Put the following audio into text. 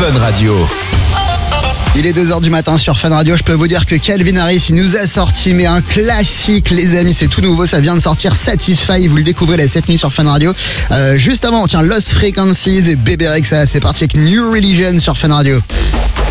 Fun Radio. Il est 2h du matin sur Fun Radio. Je peux vous dire que Calvin Harris, il nous a sorti mais un classique, les amis. C'est tout nouveau, ça vient de sortir, Satisfy. Vous le découvrez la 7 nuit sur Fun Radio. Juste avant, on tient Lost Frequencies et Bebe Rexha. C'est parti avec New Religion sur Fun Radio.